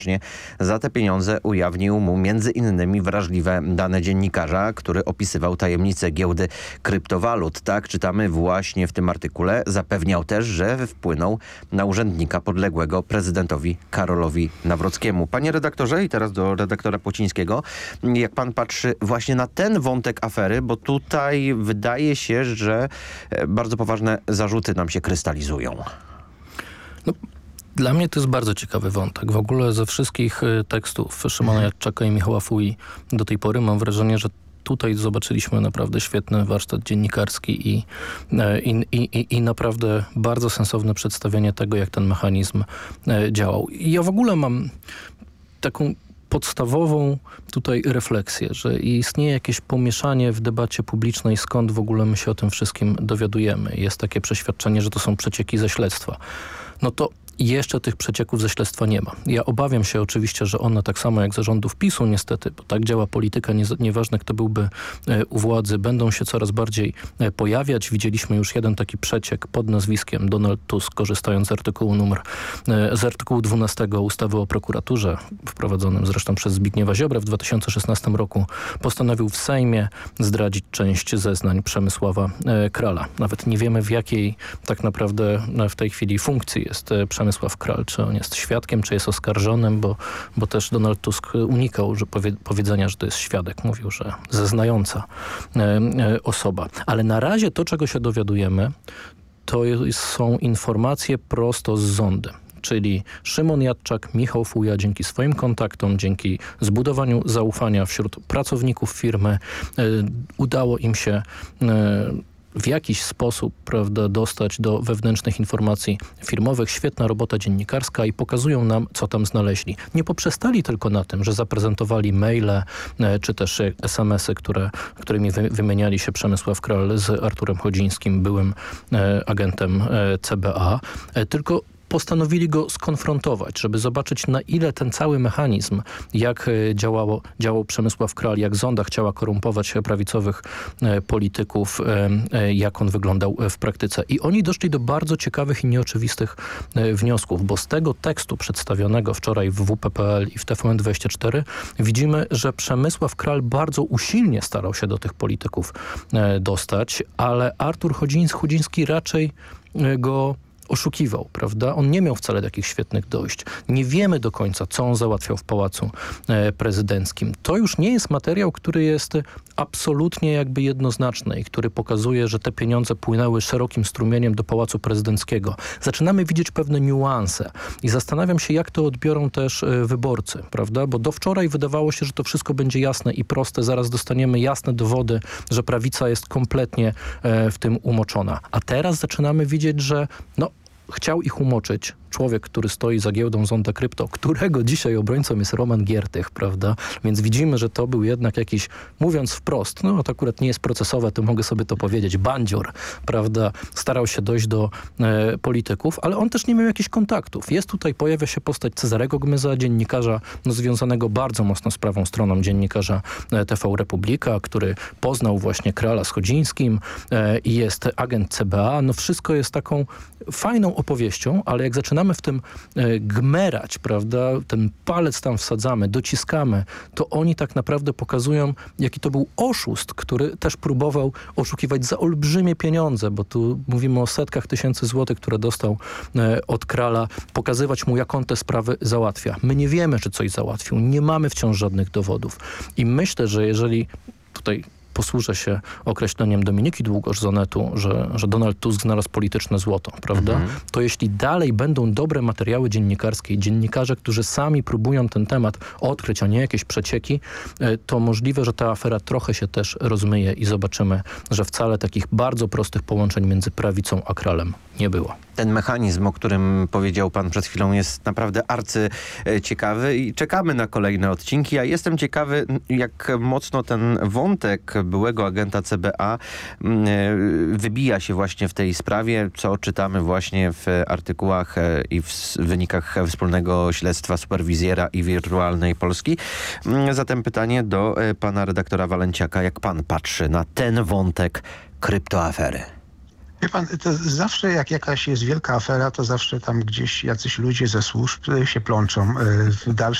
za te pieniądze ujawnił mu między innymi wrażliwe dane dziennikarza, który opisywał tajemnice giełdy kryptowalut. Tak czytamy właśnie w tym artykule. Zapewniał też, że wpłynął na urzędnika podległego prezydentowi Karolowi Nawrockiemu. Panie redaktorze, i teraz do redaktora Płocińskiego, jak pan patrzy właśnie na ten wątek afery, bo tutaj wydaje się, że bardzo poważne zarzuty nam się krystalizują. No. Dla mnie to jest bardzo ciekawy wątek. W ogóle ze wszystkich tekstów Szymona Jadczaka i Michała Fui do tej pory mam wrażenie, że tutaj zobaczyliśmy naprawdę świetny warsztat dziennikarski i naprawdę bardzo sensowne przedstawienie tego, jak ten mechanizm działał. I ja w ogóle mam taką podstawową tutaj refleksję, że istnieje jakieś pomieszanie w debacie publicznej, skąd w ogóle my się o tym wszystkim dowiadujemy. Jest takie przeświadczenie, że to są przecieki ze śledztwa. No to jeszcze tych przecieków ze śledztwa nie ma. Ja obawiam się oczywiście, że one tak samo jak zarządów PiS-u niestety, bo tak działa polityka, nieważne kto byłby u władzy, będą się coraz bardziej pojawiać. Widzieliśmy już jeden taki przeciek pod nazwiskiem Donald Tusk, korzystając z artykułu 12 ustawy o prokuraturze, wprowadzonym zresztą przez Zbigniewa Ziobrę w 2016 roku, postanowił w Sejmie zdradzić część zeznań Przemysława Krala. Nawet nie wiemy, w jakiej tak naprawdę w tej chwili funkcji jest Przemysław Kral, czy on jest świadkiem, czy jest oskarżonym, bo też Donald Tusk unikał powiedzenia, że to jest świadek. Mówił, że zeznająca osoba. Ale na razie to, czego się dowiadujemy, to są informacje prosto z zondy. Czyli Szymon Jadczak, Michał Fuja dzięki swoim kontaktom, dzięki zbudowaniu zaufania wśród pracowników firmy udało im się w jakiś sposób, prawda, dostać do wewnętrznych informacji firmowych. Świetna robota dziennikarska i pokazują nam, co tam znaleźli. Nie poprzestali tylko na tym, że zaprezentowali maile, czy też SMS-y, którymi wymieniali się Przemysław Kral z Arturem Chodzińskim, byłym agentem CBA, tylko postanowili go skonfrontować, żeby zobaczyć, na ile ten cały mechanizm, jak działał Przemysław Kral, jak zonda chciała korumpować prawicowych polityków, jak on wyglądał w praktyce. I oni doszli do bardzo ciekawych i nieoczywistych wniosków, bo z tego tekstu przedstawionego wczoraj w WP.pl i w TVN24 widzimy, że Przemysław Kral bardzo usilnie starał się do tych polityków dostać, ale Artur Chodziński raczej go oszukiwał, prawda? On nie miał wcale takich świetnych dojść. Nie wiemy do końca, co on załatwiał w Pałacu Prezydenckim. To już nie jest materiał, który jest absolutnie jakby jednoznaczny i który pokazuje, że te pieniądze płynęły szerokim strumieniem do Pałacu Prezydenckiego. Zaczynamy widzieć pewne niuanse i zastanawiam się, jak to odbiorą też wyborcy, prawda? Bo do wczoraj wydawało się, że to wszystko będzie jasne i proste. Zaraz dostaniemy jasne dowody, że prawica jest kompletnie w tym umoczona. A teraz zaczynamy widzieć, że chciał ich umoczyć człowiek, który stoi za giełdą Zonda Krypto, którego dzisiaj obrońcą jest Roman Giertych, prawda? Więc widzimy, że to był jednak jakiś, mówiąc wprost, to akurat nie jest procesowe, to mogę sobie to powiedzieć, bandzior, prawda? Starał się dojść do polityków, ale on też nie miał jakichś kontaktów. Pojawia się postać Cezarego Gmyza, dziennikarza związanego bardzo mocno z prawą stroną, dziennikarza TV Republika, który poznał właśnie Krala z Chodzińskim i jest agent CBA. Wszystko jest taką fajną opowieścią, ale jak zaczynamy w tym gmerać, prawda, ten palec tam wsadzamy, dociskamy, to oni tak naprawdę pokazują, jaki to był oszust, który też próbował oszukiwać za olbrzymie pieniądze, bo tu mówimy o setkach tysięcy złotych, które dostał od Krala, pokazywać mu, jak on te sprawy załatwia. My nie wiemy, czy coś załatwił. Nie mamy wciąż żadnych dowodów. I myślę, że jeżeli tutaj posłużę się określeniem Dominiki Długosz z Onetu, że Donald Tusk znalazł polityczne złoto, prawda? To jeśli dalej będą dobre materiały dziennikarskie, dziennikarze, którzy sami próbują ten temat odkryć, a nie jakieś przecieki, to możliwe, że ta afera trochę się też rozmyje i zobaczymy, że wcale takich bardzo prostych połączeń między prawicą a Kralem nie było. Ten mechanizm, o którym powiedział pan przed chwilą, jest naprawdę arcyciekawy i czekamy na kolejne odcinki. Ja jestem ciekawy, jak mocno ten wątek byłego agenta CBA wybija się właśnie w tej sprawie, co czytamy właśnie w artykułach i w wynikach wspólnego śledztwa Superwizjera i Wirtualnej Polski. Zatem pytanie do pana redaktora Walenciaka. Jak pan patrzy na ten wątek kryptoafery? Wie pan, to zawsze jak jakaś jest wielka afera, to zawsze tam gdzieś jacyś ludzie ze służb się plączą w dalsze